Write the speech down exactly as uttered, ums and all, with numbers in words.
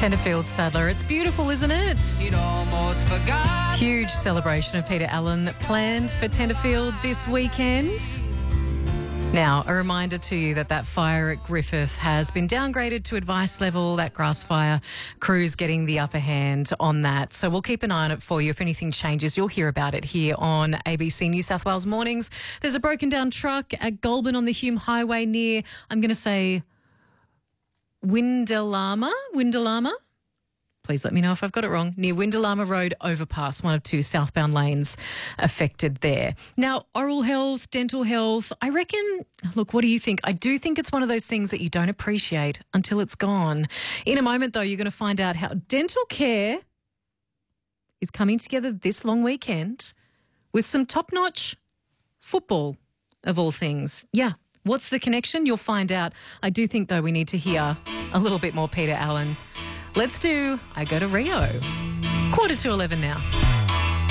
Tenterfield Sadler. It's beautiful, isn't it? He'd almost forgot. Huge celebration of Peter Allen planned for Tenterfield this weekend. Now, a reminder to you that that fire at Griffith has been downgraded to advice level. That grass fire crew's getting the upper hand on that. So we'll keep an eye on it for you. If anything changes, you'll hear about it here on A B C New South Wales Mornings. There's a broken down truck at Goulburn on the Hume Highway near, I'm going to say, Windalama? Windalama? Please let me know if I've got it wrong. Near Windalama Road overpass, one of two southbound lanes affected there. Now, oral health, dental health, I reckon, look, what do you think? I do think it's one of those things that you don't appreciate until it's gone. In a moment, though, you're going to find out how dental care is coming together this long weekend with some top-notch football, of all things. Yeah. What's the connection? You'll find out. I do think, though, we need to hear a little bit more Peter Allen. Let's do I Go to Rio. Quarter to eleven now.